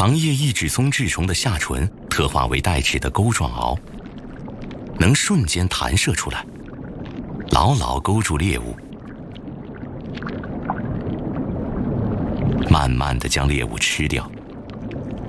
长叶异齿松稚虫的下唇特化为带齿的钩状螯，能瞬间弹射出来，牢牢勾住猎物，慢慢地将猎物吃掉。